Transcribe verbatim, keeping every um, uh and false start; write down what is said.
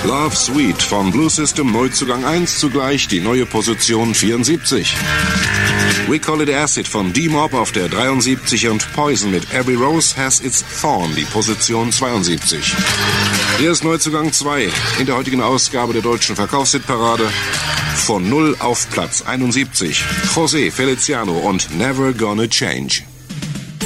Love Sweet von Blue System, Neuzugang eins, zugleich die neue Position vierundsiebzig. We Call It Acid von D-Mob auf der dreiundsiebzig und Poison mit Every Rose Has Its Thorn, die Position zweiundsiebzig. Hier ist Neuzugang zwei in der heutigen Ausgabe der deutschen Verkaufshitparade. Von null auf Platz einundsiebzig. José Feliciano und Never Gonna Change.